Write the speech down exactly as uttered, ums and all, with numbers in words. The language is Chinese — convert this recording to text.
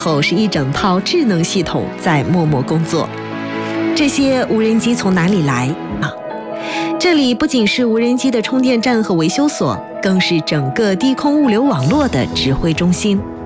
后是一整套智能系统在默默工作。这些无人机从哪里来啊？这里不仅是无人机的充电站和维修所，更是整个低空物流网络的指挥中心。